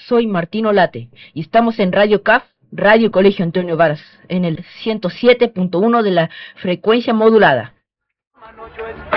soy Martino Late y estamos en Radio CAF, Radio Colegio Antonio Varas, en el 107.1 de la frecuencia modulada.